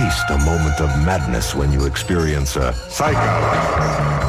least a moment of madness when you experience a psycho.